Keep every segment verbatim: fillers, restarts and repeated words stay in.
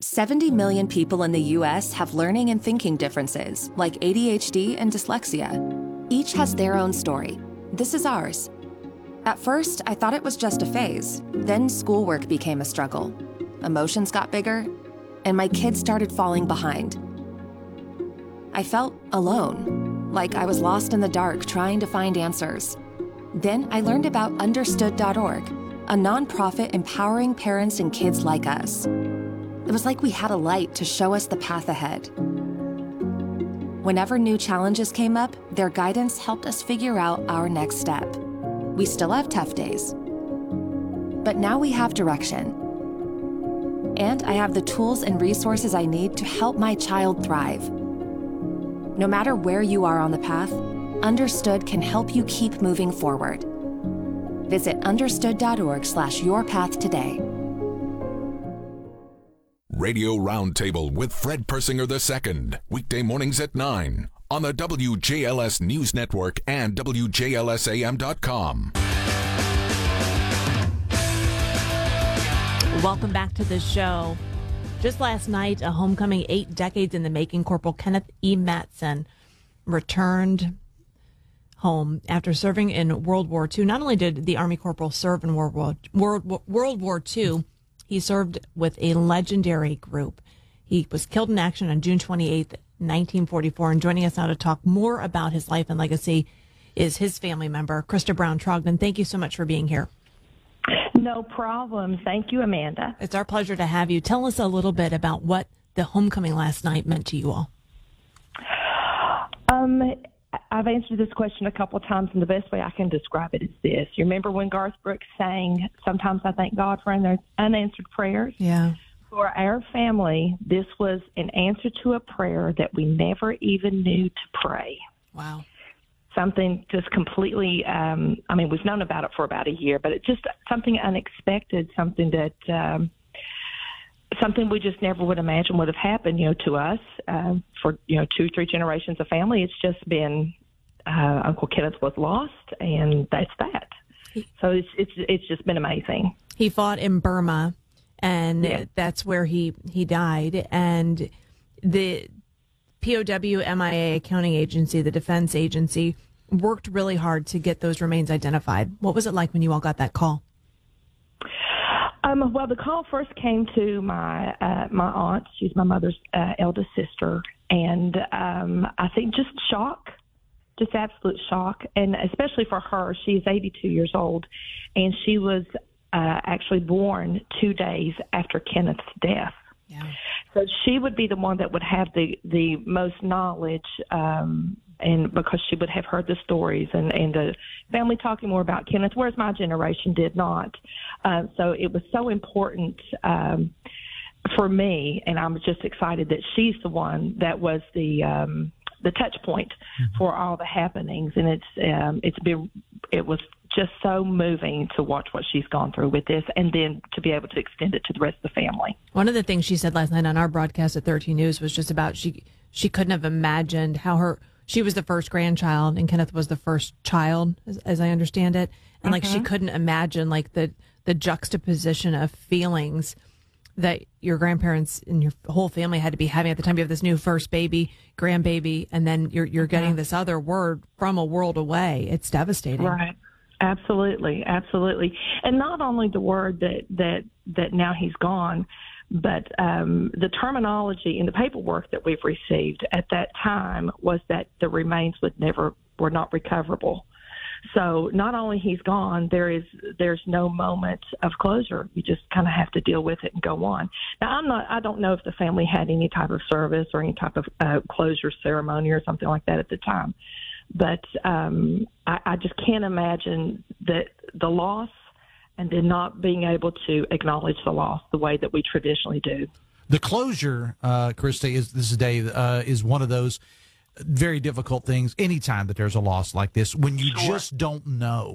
seventy million people in the U S have learning and thinking differences, like A D H D and dyslexia. Each has their own story. This is ours. At first, I thought it was just a phase. Then schoolwork became a struggle. Emotions got bigger, and my kids started falling behind. I felt alone, like I was lost in the dark trying to find answers. Then I learned about Understood dot org, a nonprofit empowering parents and kids like us. It was like we had a light to show us the path ahead. Whenever new challenges came up, their guidance helped us figure out our next step. We still have tough days, but now we have direction. And I have the tools and resources I need to help my child thrive. No matter where you are on the path, Understood can help you keep moving forward. Visit understood dot org slash your path today. Radio Roundtable with Fred Persinger the Second, weekday mornings at nine on the W J L S News Network and W J L S A M dot com. Welcome back to the show. Just last night, a homecoming eight decades in the making, Corporal Kenneth E. Matson returned home after serving in World War Two. Not only did the Army Corporal serve in World War, World, World War Two, he served with a legendary group. He was killed in action on June twenty-eighth, nineteen forty-four. And joining us now to talk more about his life and legacy is his family member, Krista Brown Trogdon. Thank you so much for being here. No problem. Thank you, Amanda. It's our pleasure to have you. Tell us a little bit about what the homecoming last night meant to you all. Um, I've answered this question a couple of times, and the best way I can describe it is this. You remember when Garth Brooks sang, "Sometimes I thank God for unanswered prayers"? Yeah. For our family, this was an answer to a prayer that we never even knew to pray. Wow. Something just completely, um, I mean, we've known about it for about a year, but it's just something unexpected, something that, um, something we just never would imagine would have happened, you know, to us uh, for, you know, two, three generations of family. It's just been, uh, Uncle Kenneth was lost, and that's that. So it's, it's, it's just been amazing. He fought in Burma, and yeah. that's where he, he died. And the P O W M I A accounting agency, the defense agency, worked really hard to get those remains identified. What was it like when you all got that call? Um, well, the call first came to my uh, my aunt. She's my mother's uh, eldest sister, and um, I think just shock, just absolute shock, and especially for her. She's eighty-two years old, and she was uh, actually born two days after Kenneth's death. Yeah. So she would be the one that would have the, the most knowledge, um, and because she would have heard the stories and, and the family talking more about Kenneth, whereas my generation did not. Uh, so it was so important um, for me, and I'm just excited that she's the one that was the um, the touch point mm-hmm. for all the happenings, and it's um, it's been it was just so moving to watch what she's gone through with this, and then to be able to extend it to the rest of the family. One of the things she said last night on our broadcast at thirteen News was just about she she couldn't have imagined how her she was the first grandchild and Kenneth was the first child, as, as I understand it, and like mm-hmm. she couldn't imagine like the the juxtaposition of feelings that your grandparents and your whole family had to be having at the time. You have this new first baby, grandbaby, and then you're you're getting mm-hmm. this other word from a world away. It's devastating. Right. Absolutely, absolutely. And not only the word that, that, that now he's gone, but um, the terminology in the paperwork that we've received at that time was that the remains would never were not recoverable. So not only he's gone, there is there's no moment of closure. You just kind of have to deal with it and go on. Now I'm not I don't know if the family had any type of service or any type of uh, closure ceremony or something like that at the time. But um, I, I just can't imagine that the loss and then not being able to acknowledge the loss the way that we traditionally do. The closure, uh, Krista, is this day uh, is one of those very difficult things anytime that there's a loss like this, when you sure. just don't know.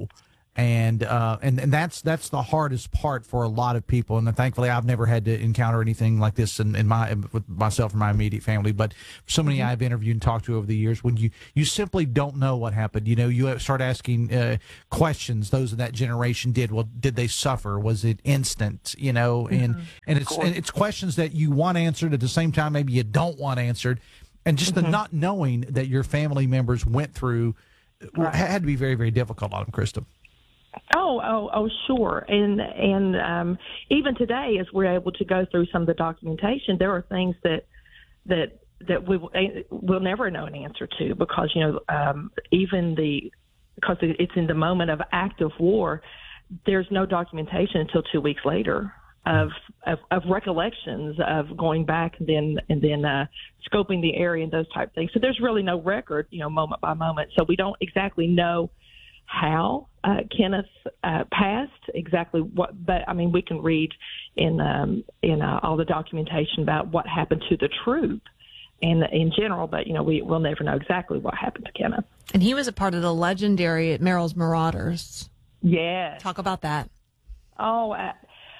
And uh, and and that's that's the hardest part for a lot of people. And thankfully, I've never had to encounter anything like this in, in my with myself and my immediate family. But so many mm-hmm. I've interviewed and talked to over the years, when you you simply don't know what happened. You know, you start asking uh, questions. Those of that generation did. Well, did they suffer? Was it instant? You know, and mm-hmm. and it's and it's questions that you want answered at the same time. Maybe you don't want answered, and just mm-hmm. the not knowing that your family members went through right. had to be very very difficult on them, Krista. Oh, oh, oh, sure. And and um, even today, as we're able to go through some of the documentation, there are things that that that we will never know an answer to, because you know um, even the because it's in the moment of active war, there's no documentation until two weeks later of of, of recollections of going back and then and then uh, scoping the area and those type of things. So there's really no record, you know, moment by moment. So we don't exactly know how uh, Kenneth uh, passed, exactly what, but I mean, we can read in um, in uh, all the documentation about what happened to the troop and in general, but you know, we will never know exactly what happened to Kenneth. And he was a part of the legendary Merrill's Marauders. Yes. Talk about that. Oh, uh,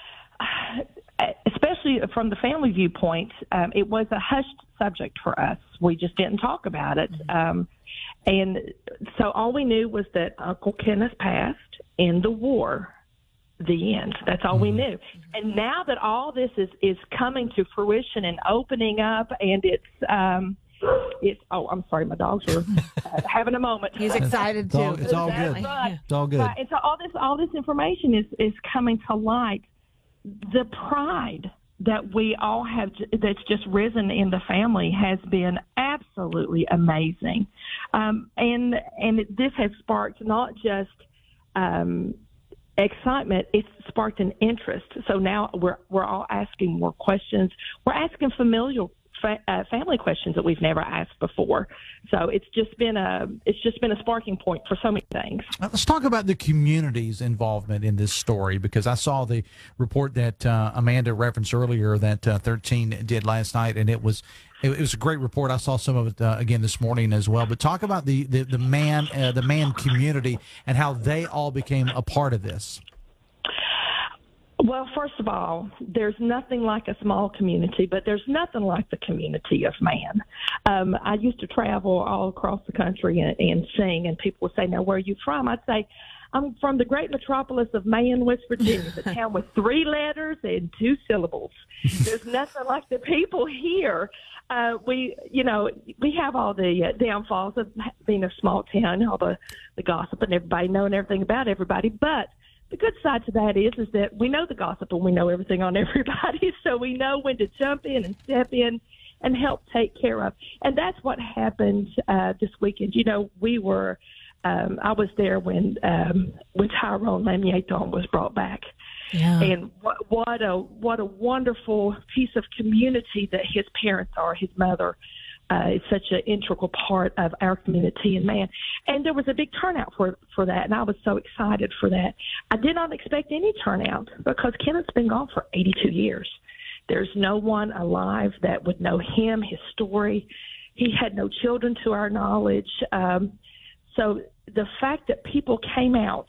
especially from the family viewpoint, um, it was a hushed subject for us. We just didn't talk about it. Mm-hmm. Um, And so all we knew was that Uncle Kenneth passed in the war, the end. That's all mm-hmm. we knew. And now that all this is, is coming to fruition and opening up, and it's, um, it's oh, I'm sorry, my dogs are uh, having a moment. He's excited it's all, too. It's all good. Right. It's all good. Right. And so all this, all this information is, is coming to light. The pride that we all have, that's just risen in the family, has been absolutely amazing. Um, and and this has sparked not just um, excitement, it's sparked an interest. So now we're we're all asking more questions. We're asking familial fa- uh, family questions that we've never asked before. So it's just been a it's just been a sparking point for so many things. Let's talk about the community's involvement in this story, because I saw the report that uh, Amanda referenced earlier that uh, thirteen did last night, and it was it, it was a great report. I saw some of it uh, again this morning as well. But talk about the the, the man uh, the man community and how they all became a part of this. Well, first of all, there's nothing like a small community, but there's nothing like the community of man. Um, I used to travel all across the country and, and sing, and people would say, now, where are you from? I'd say, I'm from the great metropolis of Mayan, West Virginia, the town with three letters and two syllables. There's nothing like the people here. Uh, we, you know, we have all the uh, downfalls of being a small town, all the, the gossip and everybody knowing everything about everybody, but the good side to that is, is that we know the gossip and we know everything on everybody, so we know when to jump in and step in and help take care of. And that's what happened uh, this weekend. You know, we were, um, I was there when um, when Tyrone Lamieton was brought back. Yeah. And what, what a what a wonderful piece of community that his parents are, his mother. Uh, it's such an integral part of our community, and man, and there was a big turnout for for that, and I was so excited for that. I did not expect any turnout because Kenneth's been gone for eighty-two years. There's no one alive that would know him, his story. He had no children to our knowledge. Um, so the fact that people came out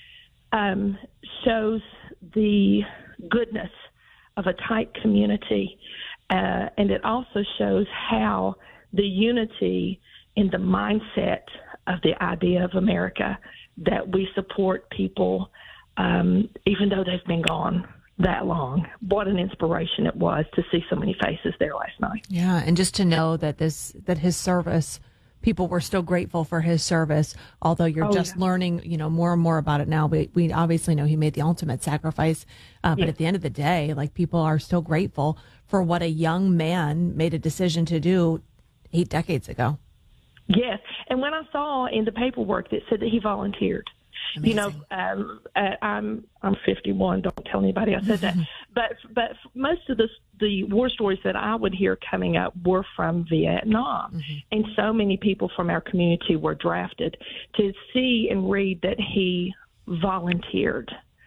um, shows the goodness of a tight community, uh, and it also shows how the unity in the mindset of the idea of America, that we support people um, even though they've been gone that long. What an inspiration it was to see so many faces there last night. Yeah, and just to know that this that his service, people were still grateful for his service, although you're oh, just yeah. learning, you know, more and more about it now. We, we obviously know he made the ultimate sacrifice, uh, but yeah. at the end of the day, like, people are still grateful for what a young man made a decision to do eight decades ago. Yes, and when I saw in the paperwork that said that he volunteered, Amazing. you know, um, uh, I'm I'm fifty-one. Don't tell anybody I said that. But but most of the the war stories that I would hear coming up were from Vietnam, mm-hmm. and so many people from our community were drafted. To see and read that he volunteered,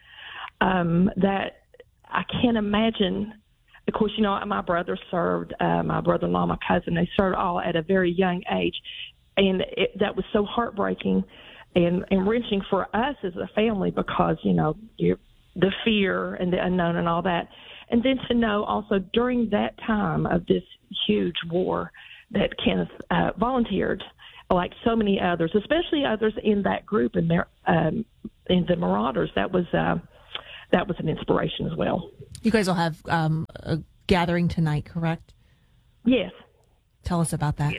um, that I can't imagine. Of course, you know, my brother served, uh, my brother-in-law, my cousin, they served all at a very young age. And it, that was so heartbreaking. and, and wrenching for us as a family because, you know, you're, the fear and the unknown and all that. And then to know also during that time of this huge war that Kenneth uh, volunteered, like so many others, especially others in that group and um, in the Marauders, that was uh, that was an inspiration as well. You guys will have um, a gathering tonight, correct? Yes. Tell us about that. Yes.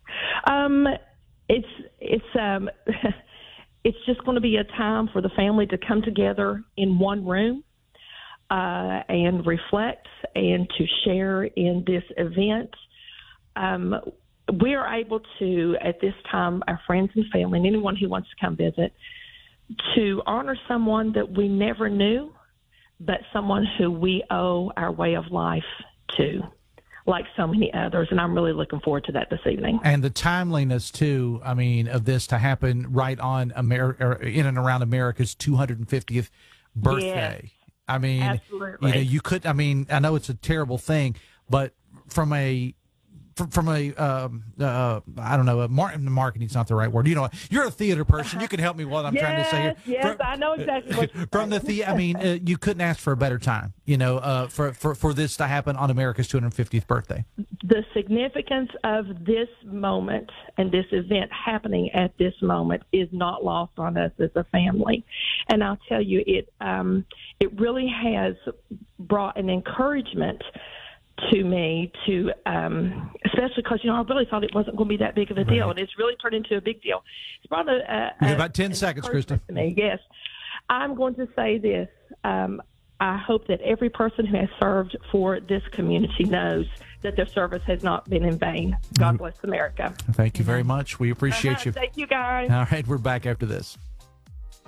Um, it's it's um, it's just going to be a time for the family to come together in one room uh, and reflect and to share in this event. Um, we are able to, at this time, our friends and family and anyone who wants to come visit, to honor someone that we never knew, but someone who we owe our way of life to, like so many others. And I'm really looking forward to that this evening. And the timeliness, too, I mean, of this to happen right on America, in and around America's two hundred fiftieth birthday. Yes, I mean, absolutely. you know, you could, I mean, I know it's a terrible thing, but from a, from, from a, um, uh, I don't know, a mar- marketing's not the right word. You know, you're a theater person. You can help me what I'm yes, trying to say here. Yes, from, I know exactly what you're From the, the I mean, uh, you couldn't ask for a better time, you know, uh, for, for, for this to happen on America's two hundred fiftieth birthday. The significance of this moment and this event happening at this moment is not lost on us as a family. And I'll tell you, it um, it really has brought an encouragement to me to, um, especially because, you know, I really thought it wasn't going to be that big of a deal, right. And it's really turned into a big deal. It's brought a, a, you have about ten seconds, Krista. To me, yes. I'm going to say this. Um, I hope that every person who has served for this community knows that their service has not been in vain. God bless America. Thank you very much. We appreciate uh-huh. you. Thank you, guys. All right, we're back after this.